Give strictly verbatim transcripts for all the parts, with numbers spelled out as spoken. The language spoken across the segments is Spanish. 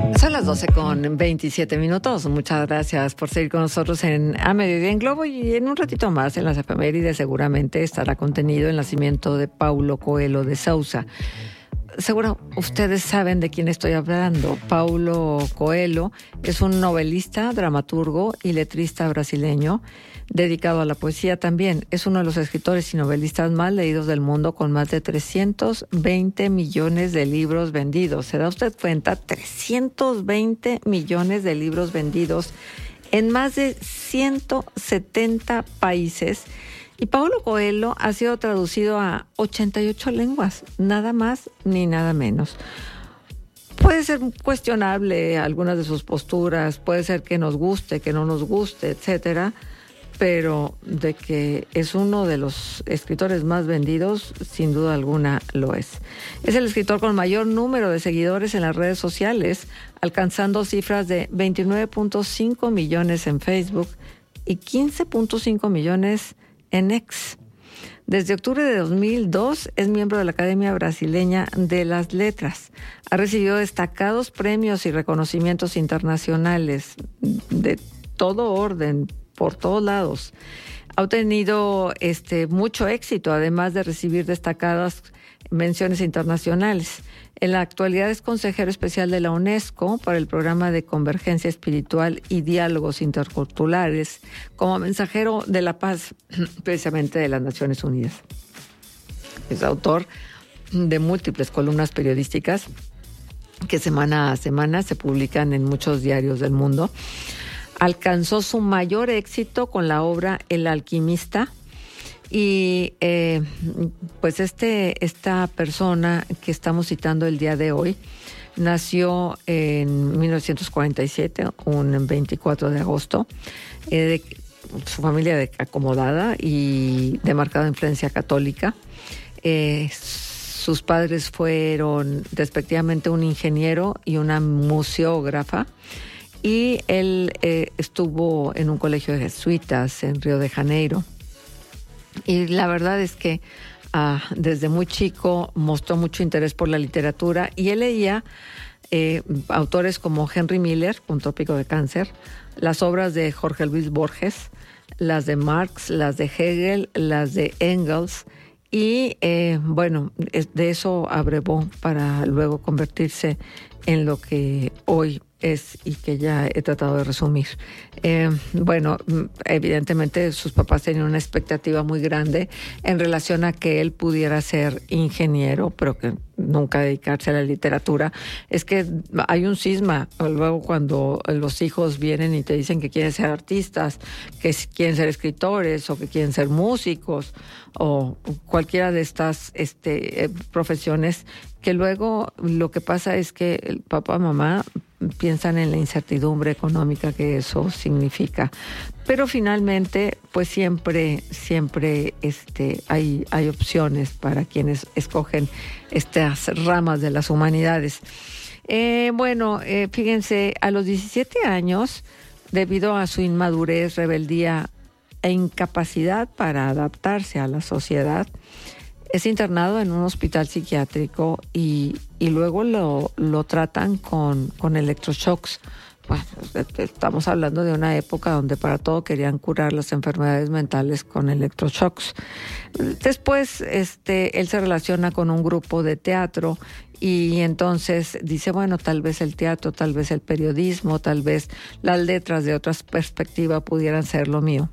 Son las doce con veintisiete minutos. Muchas gracias por seguir con nosotros en A Mediodía en Globo, y en un ratito más en las efemérides seguramente estará contenido el nacimiento de Paulo Coelho de Sousa. Seguro ustedes saben de quién estoy hablando. Paulo Coelho es un novelista, dramaturgo y letrista brasileño dedicado a la poesía también. Es uno de los escritores y novelistas más leídos del mundo, con más de trescientos veinte millones de libros vendidos. ¿Se da usted cuenta? trescientos veinte millones de libros vendidos en más de ciento setenta países. Y Paulo Coelho ha sido traducido a ochenta y ocho lenguas, nada más ni nada menos. Puede ser cuestionable algunas de sus posturas, puede ser que nos guste, que no nos guste, etcétera, pero de que es uno de los escritores más vendidos, sin duda alguna lo es. Es el escritor con mayor número de seguidores en las redes sociales, alcanzando cifras de veintinueve punto cinco millones en Facebook y quince punto cinco millones en X. Desde octubre de dos mil dos es miembro de la Academia Brasileña de las Letras. Ha recibido destacados premios y reconocimientos internacionales de todo orden, por todos lados. Ha tenido este, mucho éxito, además de recibir destacadas menciones internacionales. En la actualidad es consejero especial de la UNESCO para el programa de convergencia espiritual y diálogos interculturales, como mensajero de la paz, precisamente de las Naciones Unidas. Es autor de múltiples columnas periodísticas que semana a semana se publican en muchos diarios del mundo. Alcanzó su mayor éxito con la obra El Alquimista. Y eh, pues este esta persona que estamos citando el día de hoy nació en mil novecientos cuarenta y siete, un veinticuatro de agosto, eh, de su familia de, acomodada y de marcada influencia católica. Eh, sus padres fueron respectivamente un ingeniero y una museógrafa. Y él eh, estuvo en un colegio de jesuitas en Río de Janeiro. Y la verdad es que ah, desde muy chico mostró mucho interés por la literatura, y él leía eh, autores como Henry Miller, Un trópico de cáncer, las obras de Jorge Luis Borges, las de Marx, las de Hegel, las de Engels, y eh, bueno, de eso abrevó para luego convertirse en lo que hoy es y que ya he tratado de resumir. Eh, bueno, evidentemente sus papás tenían una expectativa muy grande en relación a que él pudiera ser ingeniero, pero que nunca dedicarse a la literatura. Es que hay un cisma luego cuando los hijos vienen y te dicen que quieren ser artistas, que quieren ser escritores o que quieren ser músicos o cualquiera de estas este, eh, profesiones, que luego lo que pasa es que el papá y mamá piensan en la incertidumbre económica que eso significa. Pero finalmente, pues siempre, siempre este, hay, hay opciones para quienes escogen estas ramas de las humanidades. Eh, bueno, eh, fíjense, a los diecisiete años, debido a su inmadurez, rebeldía e incapacidad para adaptarse a la sociedad, es internado en un hospital psiquiátrico y, y luego lo, lo tratan con, con electroshocks. Bueno, estamos hablando de una época donde para todo querían curar las enfermedades mentales con electroshocks. Después, este, él se relaciona con un grupo de teatro y entonces dice, bueno, tal vez el teatro, tal vez el periodismo, tal vez las letras de otra perspectiva pudieran ser lo mío.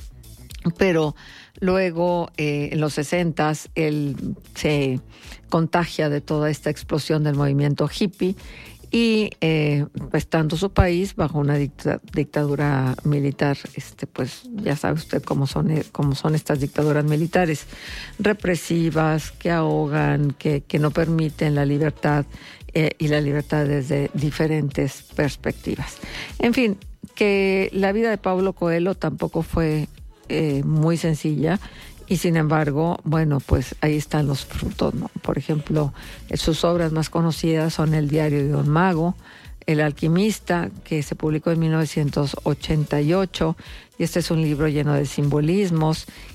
Pero luego, eh, en los sesentas, él se contagia de toda esta explosión del movimiento hippie y, eh, estando su país bajo una dicta, dictadura militar, este, pues ya sabe usted cómo son, cómo son estas dictaduras militares, represivas, que ahogan, que, que no permiten la libertad eh, y la libertad desde diferentes perspectivas. En fin, que la vida de Paulo Coelho tampoco fue Eh, muy sencilla, y sin embargo, bueno, pues ahí están los frutos, ¿no? Por ejemplo, sus obras más conocidas son El diario de un mago, El alquimista, que se publicó en mil novecientos ochenta y ocho, y este es un libro lleno de simbolismos,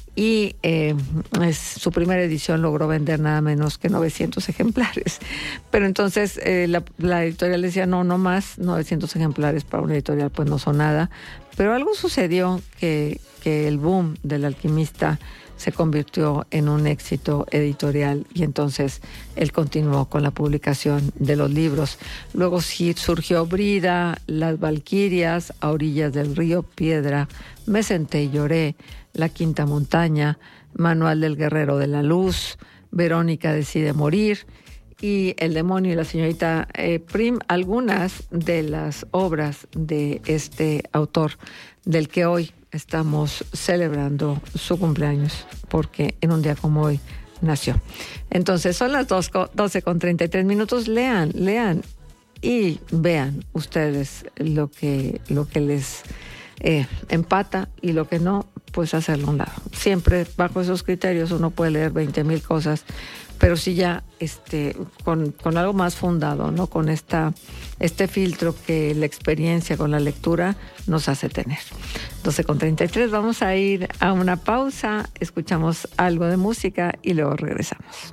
y eh, es, su primera edición logró vender nada menos que novecientos ejemplares. Pero entonces eh, la, la editorial decía, no, no más, novecientos ejemplares para una editorial pues no son nada. Pero algo sucedió que, que el boom del Alquimista se convirtió en un éxito editorial y entonces él continuó con la publicación de los libros. Luego sí surgió Brida, Las Valquirias, A Orillas del Río Piedra, Me Senté y Lloré, La Quinta Montaña, Manual del Guerrero de la Luz, Verónica Decide Morir y El Demonio y la Señorita eh, Prim, algunas de las obras de este autor del que hoy estamos celebrando su cumpleaños, porque en un día como hoy nació. Entonces son las doce con treinta y tres minutos. Lean, lean y vean ustedes lo que, lo que les eh, empata y lo que no, pues hacerlo a un lado. Siempre bajo esos criterios uno puede leer veinte mil cosas, pero sí ya este, con, con algo más fundado, ¿no? Con esta, este filtro que la experiencia con la lectura nos hace tener. doce con treinta y tres, vamos a ir a una pausa, escuchamos algo de música y luego regresamos.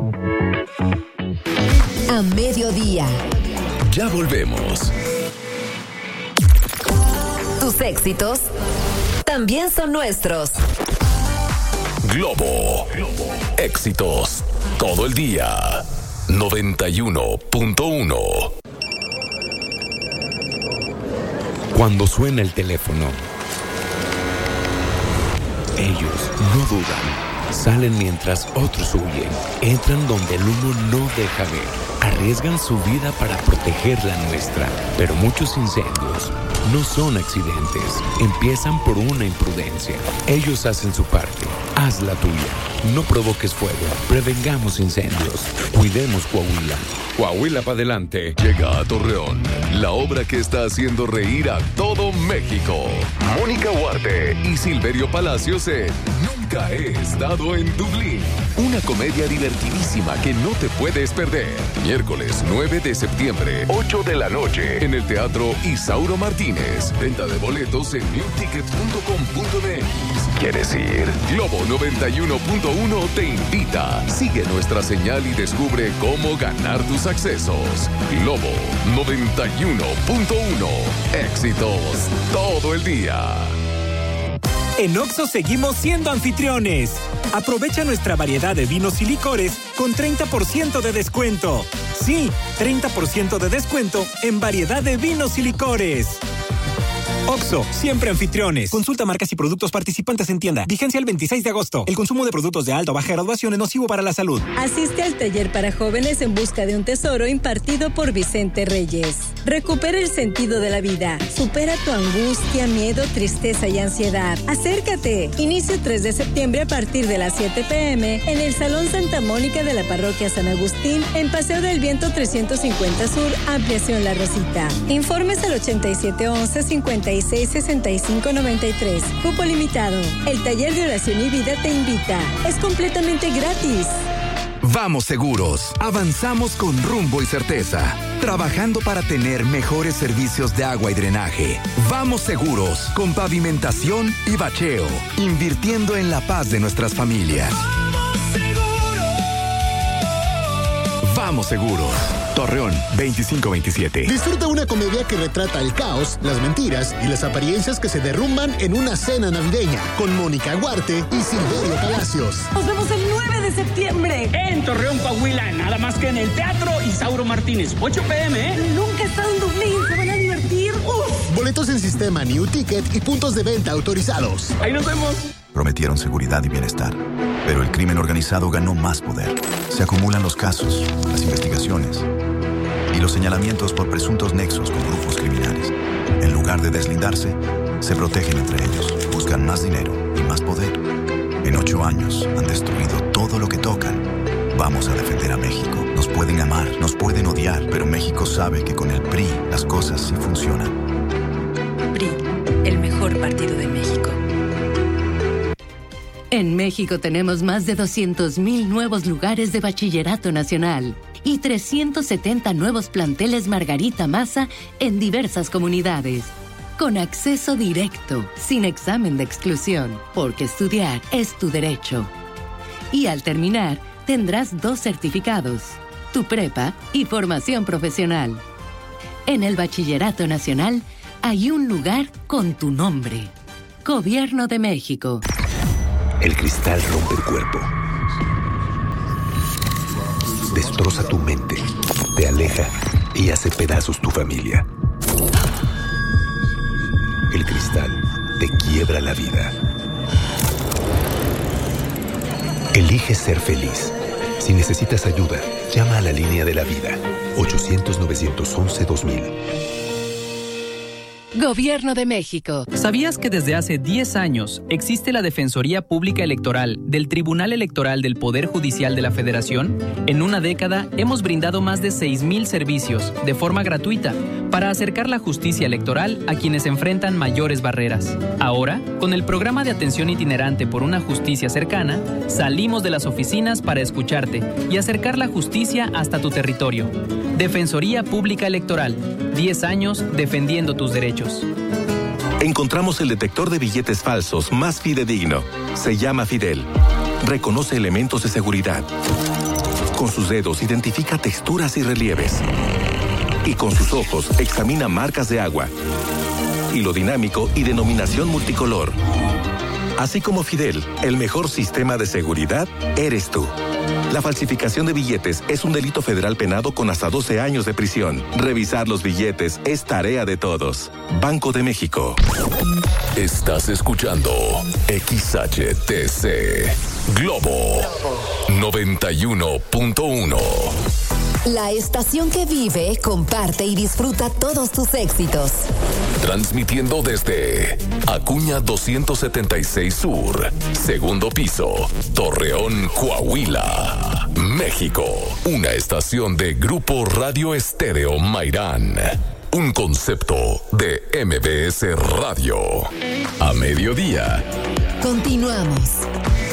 A mediodía. Ya volvemos. Tus éxitos también son nuestros. Globo. Éxitos todo el día. noventa y uno punto uno. Cuando suena el teléfono, ellos no dudan. Salen mientras otros huyen. Entran donde el humo no deja ver. Arriesgan su vida para proteger la nuestra. Pero muchos incendios no son accidentes. Empiezan por una imprudencia. Ellos hacen su parte. Haz la tuya. No provoques fuego. Prevengamos incendios. Cuidemos Coahuila. Coahuila para adelante. Llega a Torreón la obra que está haciendo reír a todo México. Mónica Huarte y Silverio Palacios en Nunca he estado en Dublín. Una comedia divertidísima que no te puedes perder. Miércoles nueve de septiembre, ocho de la noche, en el Teatro Isauro Martínez. Venta de boletos en new ticket punto com punto m x. ¿Quieres ir? Globo noventa y uno punto uno te invita. Sigue nuestra señal y descubre cómo ganar tus accesos. Globo noventa y uno punto uno. Éxitos todo el día. En Oxxo seguimos siendo anfitriones. Aprovecha nuestra variedad de vinos y licores con treinta por ciento de descuento. Sí, treinta por ciento de descuento en variedad de vinos y licores. Oxxo, siempre anfitriones. Consulta marcas y productos participantes en tienda. Vigencia el veintiséis de agosto. El consumo de productos de alta o baja graduación es nocivo para la salud. Asiste al taller para jóvenes en busca de un tesoro impartido por Vicente Reyes. Recupera el sentido de la vida. Supera tu angustia, miedo, tristeza y ansiedad. Acércate. Inicio tres de septiembre a partir de las siete pe eme en el Salón Santa Mónica de la Parroquia San Agustín en Paseo del Viento trescientos cincuenta Sur, Ampliación La Rosita. Informes al ochenta y siete once cincuenta y seis sesenta y cinco noventa y tres. Cupo limitado. El taller de oración y vida te invita. Es completamente gratis. Vamos Seguros. Avanzamos con rumbo y certeza. Trabajando para tener mejores servicios de agua y drenaje. Vamos Seguros. Con pavimentación y bacheo. Invirtiendo en la paz de nuestras familias. Vamos Seguros. Torreón, veinticinco veintisiete. Disfruta una comedia que retrata el caos, las mentiras y las apariencias que se derrumban en una cena navideña con Mónica Huarte y Silverio Palacios. Nos vemos el nueve de septiembre en Torreón, Coahuila, nada más que en el Teatro Isauro Martínez, ocho pe eme. ¿eh? Nunca he estado en Dublín, se van a divertir. ¡Uf! Boletos en sistema New Ticket y puntos de venta autorizados. Ahí nos vemos. Prometieron seguridad y bienestar, pero el crimen organizado ganó más poder. Se acumulan los casos, las investigaciones y los señalamientos por presuntos nexos con grupos criminales. En lugar de deslindarse, se protegen entre ellos, buscan más dinero y más poder. En ocho años han destruido todo lo que tocan. Vamos a defender a México. Nos pueden amar, nos pueden odiar, pero México sabe que con el P R I las cosas sí funcionan. P R I, el mejor partido de México. En México tenemos más de doscientos mil nuevos lugares de bachillerato nacional y trescientos setenta nuevos planteles Margarita Maza en diversas comunidades. con acceso directo, sin examen de exclusión, porque estudiar es tu derecho. Y al terminar, tendrás dos certificados, tu prepa y formación profesional. En el Bachillerato Nacional hay un lugar con tu nombre. Gobierno de México. El cristal rompe el cuerpo. Destroza tu mente, te aleja y hace pedazos tu familia. El cristal te quiebra la vida. Elige ser feliz. Si necesitas ayuda, llama a la línea de la vida. ochocientos, novecientos once, dos mil. Gobierno de México. ¿Sabías que desde hace diez años existe la Defensoría Pública Electoral del Tribunal Electoral del Poder Judicial de la Federación? En una década hemos brindado más de seis mil servicios de forma gratuita para acercar la justicia electoral a quienes enfrentan mayores barreras. Ahora, con el programa de atención itinerante por una justicia cercana, salimos de las oficinas para escucharte y acercar la justicia hasta tu territorio. Defensoría Pública Electoral. diez años defendiendo tus derechos. Encontramos el detector de billetes falsos más fidedigno. Se llama Fidel. Reconoce elementos de seguridad. Con sus dedos identifica texturas y relieves. Y con sus ojos examina marcas de agua, hilo dinámico y denominación multicolor. Así como Fidel, el mejor sistema de seguridad eres tú. La falsificación de billetes es un delito federal penado con hasta doce años de prisión. Revisar los billetes es tarea de todos. Banco de México. Estás escuchando X H T C Globo noventa y uno punto uno. La estación que vive, comparte y disfruta todos tus éxitos. Transmitiendo desde Acuña doscientos setenta y seis Sur, segundo piso, Torreón, Coahuila, México. Una estación de Grupo Radio Estéreo Mairán. Un concepto de M B S Radio. A mediodía. Continuamos.